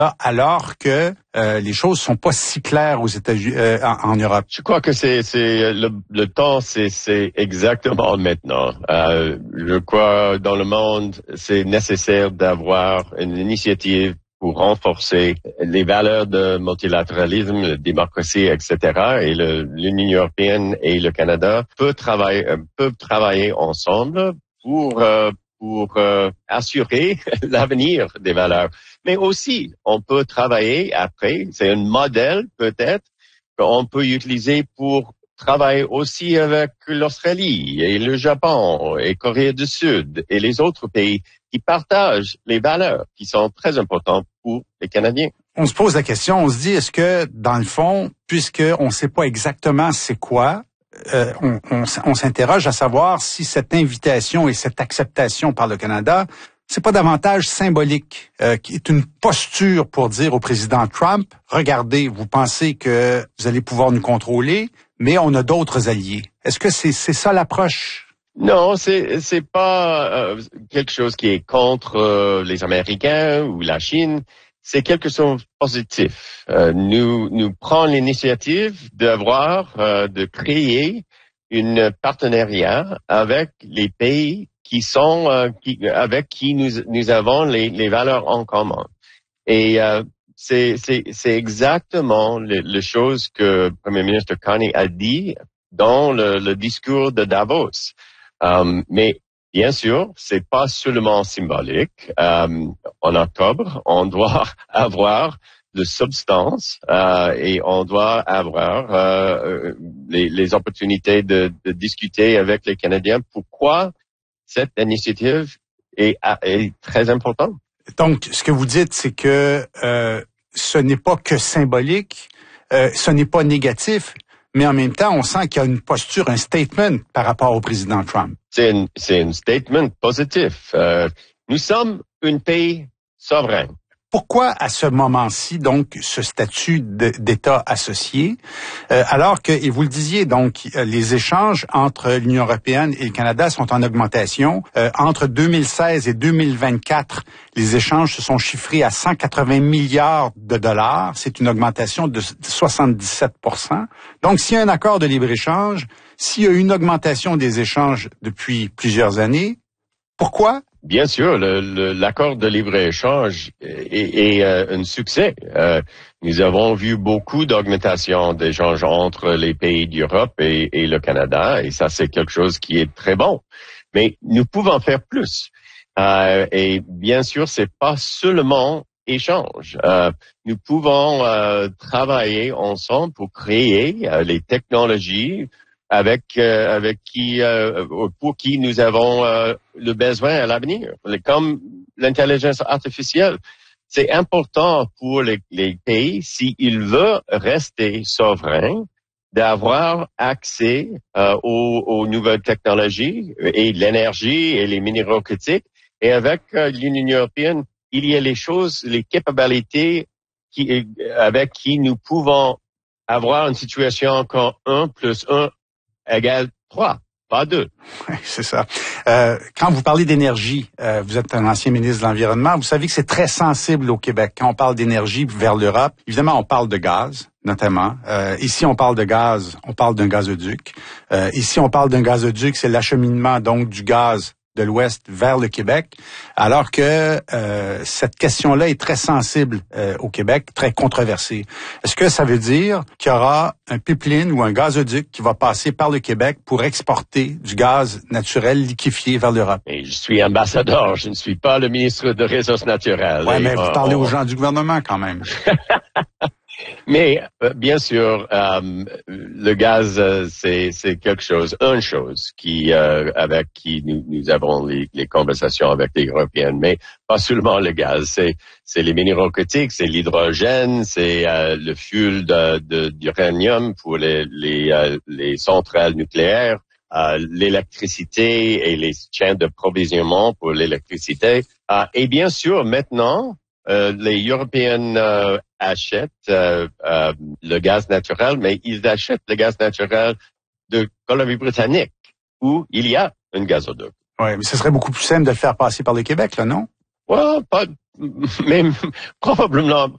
alors que les choses sont pas si claires aux États-Unis, en Europe? Je crois que c'est le temps, c'est exactement maintenant. Je crois dans le monde, c'est nécessaire d'avoir une initiative pour renforcer les valeurs de multilatéralisme, la démocratie, etc. Et l'Union européenne et le Canada peuvent travailler ensemble pour assurer l'avenir des valeurs. Mais aussi, on peut travailler après, c'est un modèle peut-être qu'on peut utiliser pour travailler aussi avec l'Australie et le Japon et Corée du Sud et les autres pays qui partagent les valeurs qui sont très importantes pour les Canadiens. On se pose la question, on se dit, est-ce que, dans le fond, puisqu'on ne sait pas exactement c'est quoi, on s'interroge à savoir si cette invitation et cette acceptation par le Canada, c'est pas davantage symbolique, qui est une posture pour dire au président Trump, regardez, vous pensez que vous allez pouvoir nous contrôler, mais on a d'autres alliés. Est-ce que c'est ça l'approche? Non, c'est pas quelque chose qui est contre les Américains ou la Chine. C'est quelque chose de positif. Nous prenons l'initiative de créer une partenariat avec les pays avec qui nous avons les valeurs en commun. Et c'est exactement les choses que le Premier ministre Carney a dit dans le discours de Davos. Mais bien sûr, c'est pas seulement symbolique. En octobre, on doit avoir de substance et on doit avoir les opportunités de discuter avec les Canadiens. Pourquoi cette initiative est très importante? Donc, ce que vous dites, c'est que ce n'est pas que symbolique, ce n'est pas négatif, mais en même temps, on sent qu'il y a une posture, un statement par rapport au président Trump. C'est un statement positif. Nous sommes un pays souverain. Pourquoi à ce moment-ci, donc, ce statut d'État associé, alors que, et vous le disiez, donc, les échanges entre l'Union européenne et le Canada sont en augmentation. Entre 2016 et 2024, les échanges se sont chiffrés à 180 milliards de dollars. C'est une augmentation de 77%. Donc, s'il y a un accord de libre-échange, s'il y a une augmentation des échanges depuis plusieurs années, pourquoi? Bien sûr, l'accord de libre-échange est un succès. Nous avons vu beaucoup d'augmentation d'échanges entre les pays d'Europe et le Canada, et ça, c'est quelque chose qui est très bon. Mais nous pouvons faire plus. Et bien sûr, c'est pas seulement échange. Nous pouvons travailler ensemble pour créer les technologies pour qui nous avons le besoin à l'avenir. Comme l'intelligence artificielle, c'est important pour les pays, s'ils veulent rester souverains, d'avoir accès aux nouvelles technologies et l'énergie et les minéraux critiques. Et avec l'Union européenne, il y a les capacités avec qui nous pouvons avoir une situation quand 1 + 1 égale 3, pas 2. Oui, c'est ça. Quand vous parlez d'énergie, vous êtes un ancien ministre de l'Environnement, vous savez que c'est très sensible au Québec. Quand on parle d'énergie vers l'Europe, évidemment, on parle de gaz, notamment. Ici, on parle de gaz, on parle d'un gazoduc. Ici, on parle d'un gazoduc, c'est l'acheminement donc du gaz de l'Ouest vers le Québec, alors que cette question-là est très sensible au Québec, très controversée. Est-ce que ça veut dire qu'il y aura un pipeline ou un gazoduc qui va passer par le Québec pour exporter du gaz naturel liquéfié vers l'Europe? Et je suis ambassadeur, je ne suis pas le ministre des Ressources naturelles. Oui, mais vous parlez aux gens du gouvernement quand même. Mais bien sûr, le gaz, c'est quelque chose, une chose avec qui nous avons les conversations avec les Européens. Mais pas seulement le gaz, c'est les minéraux critiques, c'est l'hydrogène, c'est le fuel d'uranium pour les centrales nucléaires, l'électricité et les chaînes d'approvisionnement pour l'électricité. Et bien sûr, maintenant, les Européens achètent le gaz naturel, mais ils achètent le gaz naturel de Colombie-Britannique, où il y a un gazoduc. Oui, mais ce serait beaucoup plus simple de le faire passer par le Québec, là, non? Ouais, mais probablement